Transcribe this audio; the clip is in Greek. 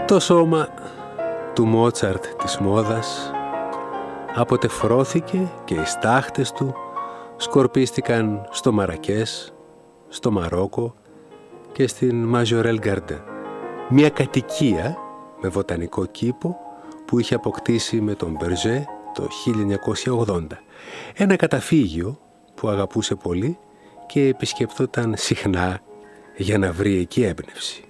Το σώμα του Μότσαρτ της μόδας αποτεφρώθηκε και οι στάχτες του σκορπίστηκαν στο Μαρακές, στο Μαρόκο και στην Μαζορέλ Γκαρντέ, μια κατοικία με βοτανικό κήπο που είχε αποκτήσει με τον Μπερζέ το 1980, ένα καταφύγιο που αγαπούσε πολύ και επισκεπτόταν συχνά για να βρει εκεί έμπνευση.